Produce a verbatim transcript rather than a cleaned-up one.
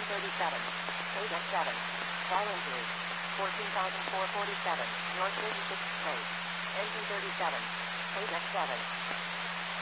thirty-seven. K X seven. All injuries. fourteen thousand four hundred forty-seven. North thirty-sixth Street. N G thirty-seven. K X seven.